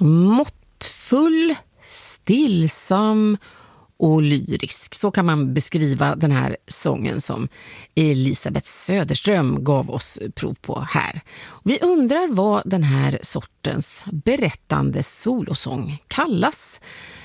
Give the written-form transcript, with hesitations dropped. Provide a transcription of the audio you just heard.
Måttfull, stillsam och lyrisk. Så kan man beskriva den här sången som Elisabeth Söderström gav oss prov på här. Vi undrar vad den här sortens berättande solosång kallas.